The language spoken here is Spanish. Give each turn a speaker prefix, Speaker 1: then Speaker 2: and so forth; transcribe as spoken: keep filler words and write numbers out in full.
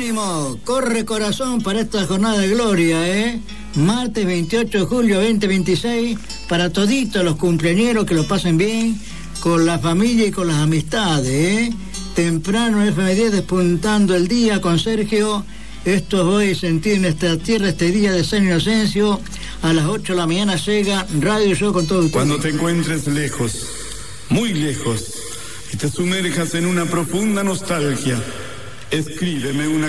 Speaker 1: Ánimo, corre corazón para esta jornada de gloria, ¿eh? Martes veintiocho de julio veinte veintiséis, para toditos los cumpleañeros que lo pasen bien, con la familia y con las amistades, ¿eh? Temprano F M diez despuntando el día con Sergio. Esto voy a sentir en esta tierra este día de San Inocencio. A las ocho de la mañana llega Radio Show con todo ustedes.
Speaker 2: Cuando te encuentres lejos, muy lejos, y te sumerjas en una profunda nostalgia, escríbeme una